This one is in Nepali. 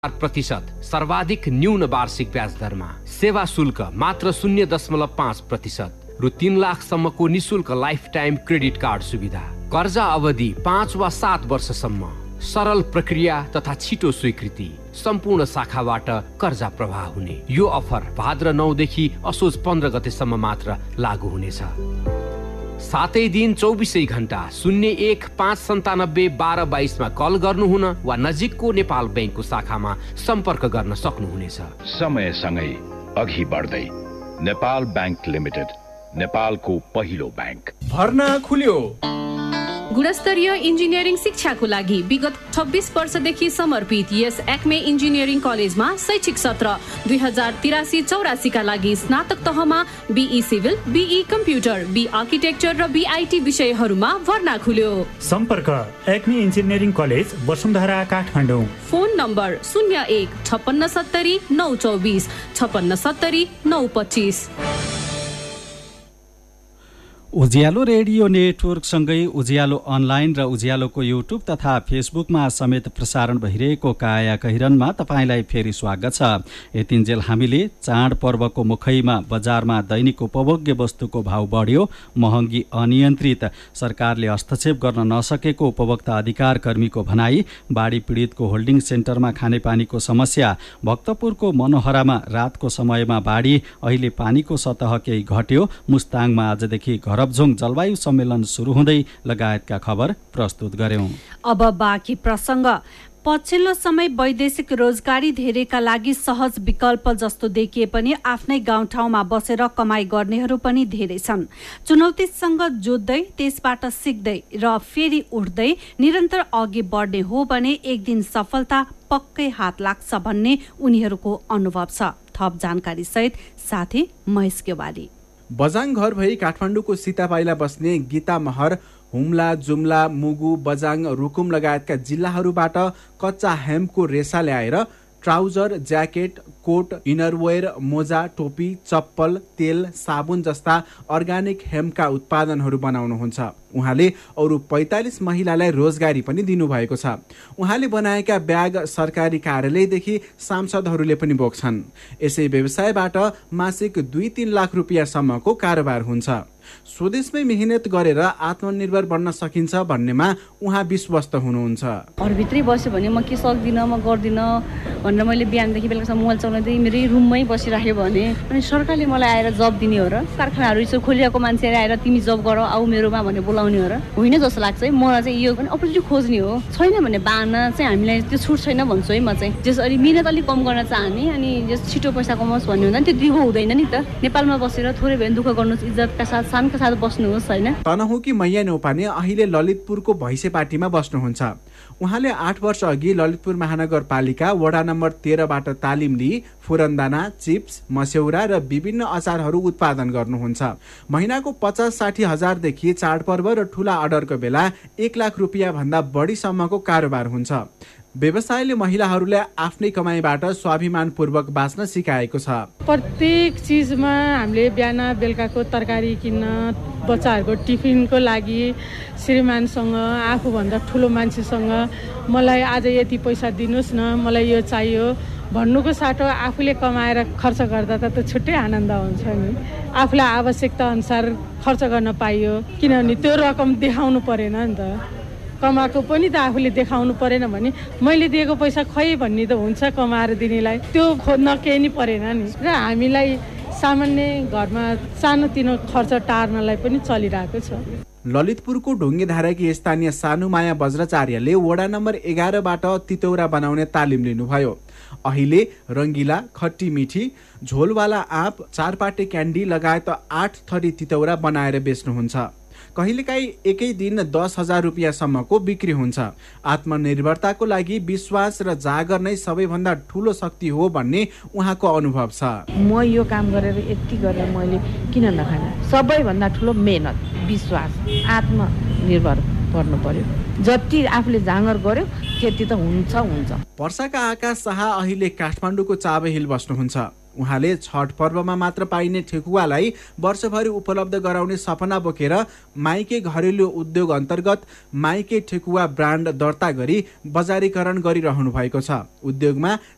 4% सर्वाधिक न्यून वार्षिक ब्याज दरमा। सेवा शुल्क मात्र 0.5% रु 3 लाखसम्मको निशुल्क लाइफ टाइम क्रेडिट कार्ड सुविधा। कर्जा अवधि 5 वा 7 वर्षसम्म। सरल प्रक्रिया तथा छिटो स्वीकृति। सम्पूर्ण शाखाबाट कर्जा प्रवाह हुने। यो अफर भाद्र 9 देखि असोज 15 गतेसम्म मात्र लागू हुनेछ। सातै दिन 24 घण्टा 01-597-1222 मा कल गर्नुहुन वा नजिकको नेपाल बैंकको शाखामा सम्पर्क गर्न सक्नुहुनेछ। समयसँगै अघि बढ्दै नेपाल बैंक लिमिटेड, नेपालको पहिलो बैंक। भर्ना खुल्यो। गुणस्तरीय इन्जिनियरिङ शिक्षाको लागि विगत 26 वर्षदेखि समर्पित यस एक्मे इन्जिनियरिङ कलेजमा शैक्षिक सत्र 2083-84 का लागि स्नातक तहमा be civil, be computer, be architecture र बीआईटी विषयहरूमा भर्ना खुल्यो। सम्पर्क Acme engineering college, Vasundhara, Kathmandu. Phone number 01-5670-924, 5670-925। उज्यालो रेडियो नेटवर्कसँगै उज्यालो अनलाइन र उज्यालोको युट्युब तथा फेसबुकमा समेत प्रसारण भइरहेको काया कहिरनमा तपाईँलाई फेरि स्वागत छ। यतिन्जेल हामीले चाडपर्वको मुखैमा बजारमा दैनिक उपभोग्य वस्तुको भाउ बढ्यो, महँगी अनियन्त्रित, सरकारले हस्तक्षेप गर्न नसकेको उपभोक्ता अधिकार कर्मीको भनाई, बाढी पीडितको होल्डिङ सेन्टरमा खानेपानीको समस्या, भक्तपुरको मनोहरामा रातको समयमा बाढी, अहिले पानीको सतह केही घट्यो, मुस्ताङमा आजदेखि रबझोङ जलवायु सम्मेलन सुरु हुँदै लगायतका खबर प्रस्तुत गर्यौं। अब बाँकी प्रसङ्ग। पछिल्लो समय वैदेशिक रोजगारी धेरैका लागि सहज विकल्प जस्तो देखिए पनि आफ्नै गाउँठाउँमा बसेर कमाई गर्नेहरू पनि धेरै छन्। चुनौतीसँग जुझ्दै, त्यसबाट सिक्दै र फेरि उठ्दै निरन्तर अघि बढ्ने हो भने एक दिन सफलता पक्कै हात लाग्छ भन्ने उनीहरूको अनुभव छ। थप जानकारी सहित साथी महेश केवारी। बजाङ घर भई काठमाडौँको सीतापाइला बस्ने गीता महर हुम्ला, जुम्ला, मुगु, बजाङ, रुकुम लगायतका जिल्लाहरूबाट कच्चा हेम्पको रेसा ल्याएर ट्राउजर, ज्याकेट, कोट, इनरवेयर, मोजा, टोपी, चप्पल, तेल, साबुन जस्ता अर्ग्यानिक हेम्पका उत्पादनहरू बनाउनुहुन्छ। उहाँले अरू 45 महिलालाई रोजगारी पनि दिनुभएको छ। उहाँले बनाएका ब्याग सरकारी कार्यालयदेखि सांसदहरूले पनि बोक्छन्। यसै व्यवसायबाट मासिक 2-3 लाख रुपियाँसम्मको कारोबार हुन्छ। स्वदेशमै मेहनत गरेर आत्मनिर्भर बन्न सकिन्छ भन्नेमा उहाँ विश्वस्त हुनुहुन्छ। घरभित्रै बस्यो भने म के सक्दिनँ, म गर्दिनँ भनेर मैले बिहानदेखि बेलुकासम्म मोबाइल चलाउँदै मेरै रुममै बसिराख्यो भने अनि सरकारले मलाई आएर जब दिने हो र? कारखानाहरू यसो खोलिएको मान्छेले आएर तिमी जब गर आऊ मेरोमा भनेर बोलाउने हो र? होइन जस्तो लाग्छ है। मलाई चाहिँ यो पनि अपर्च्युनिटी खोज्ने हो। छैन भने बाहना चाहिँ हामीलाई त्यो छुट छैन भन्छु है म चाहिँ। जसरी मिहिनेत अलिक कम गर्न चाहने अनि जस छिटो पैसा कमाओस् भन्ने हुँदा त्यो दिगो हुँदैन नि त। नेपालमा बसेर थोरै भए दुःख गर्नुहोस्, इज्जतका साथ शानका साथ बस्नुहोस् हैन। तनहुकी मैया नेउपाने अहिले ललितपुरको भैसेपाटीमा बस्नुहुन्छ। उहाँले 8 वर्ष अघि ललितपुर महानगरपालिका वडा नम्बर 13बाट तालिम लिई फुरन्दाना, चिप्स, मस्यौरा र विभिन्न अचारहरू उत्पादन गर्नुहुन्छ। महिनाको 50-60 हजारदेखि चाडपर्व र ठुला अर्डरको बेला 1 लाख रुपियाँ भन्दा बढीसम्मको कारोबार हुन्छ। व्यवसायले महिलाहरूलाई आफ्नै कमाइबाट स्वाभिमानपूर्वक बाँच्न सिकाएको छ। प्रत्येक चिजमा हामीले बिहान बेलुकाको तरकारी किन्न, बच्चाहरूको टिफिनको लागि श्रीमानसँग, आफूभन्दा ठुलो मान्छेसँग मलाई आज यति पैसा दिनुहोस् न, मलाई यो चाहियो भन्नुको साटो आफूले कमाएर खर्च गर्दा त छुट्टै आनन्द हुन्छ नि। आफूलाई आवश्यकता अनुसार खर्च गर्न पाइयो, किनभने त्यो रकम देखाउनु परेन नि त। कमाएको पनि त आफूले देखाउनु परेन भने मैले दिएको पैसा खै भन्ने त हुन्छ कमाएर दिनेलाई, त्यो खोज्न केही नै परेन नि। र हामीलाई सामान्य घरमा सानोतिनो खर्च टार्नलाई पनि चलिरहेको छ। ललितपुरको ढुङ्गेधाराकी स्थानीय सानुमाया बज्राचार्यले वडा नम्बर 11बाट तितौरा बनाउने तालिम लिनुभयो। अहिले रङ्गिला, खट्टी मिठी, झोलवाला आँप, चारपाटे क्यान्डी लगायत 8 थरी तितौरा बनाएर बेच्नुहुन्छ। कहिलेकाहीँ एकै दिन 10,000 रुपियाँसम्मको बिक्री हुन्छ। आत्मनिर्भरताको लागि विश्वास र जागर नै सबैभन्दा ठुलो शक्ति हो भन्ने उहाँको अनुभव छ। म यो काम गरेर यति गरेर मैले किन नखाने, सबैभन्दा ठुलो मेहनत, विश्वास, आत्मनिर्भर पर्नु पर्यो। जति आफूले जाँगर गर्यो त्यति त हुन्छ हुन्छ। वर्षाका आकाश शाह अहिले काठमाडौँको चाबेहिल बस्नुहुन्छ। उहाँले छठ पर्वमा मात्र पाइने ठेकुवालाई वर्षभरि उपलब्ध गराउने सपना बोकेर माइके घरेलु उद्योग अन्तर्गत माइके ठेकुवा ब्रान्ड दर्ता गरी बजारीकरण गरिरहनु भएको छ। उद्योगमा